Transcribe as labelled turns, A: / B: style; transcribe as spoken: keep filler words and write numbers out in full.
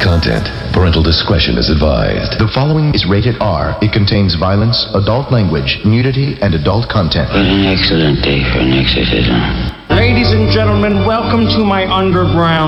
A: content. Parental discretion is advised.
B: The following is rated R. It contains violence, adult language, nudity, and adult content.
C: What an excellent day for an exorcism.
D: Ladies and gentlemen, welcome to my underground